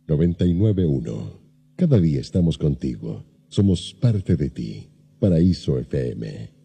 99.1. Cada día estamos contigo. Somos parte de ti. Paraíso FM.